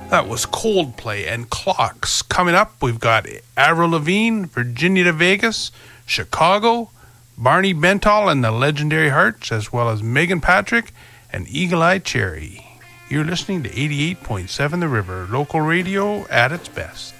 That was Coldplay and Clocks. Coming up, we've got Avril Lavigne, Virginia to Vegas, Chicago, Barney Bentall and the Legendary Hearts, as well as Megan Patrick and Eagle Eye Cherry. You're listening to 88.7 The River, local radio at its best.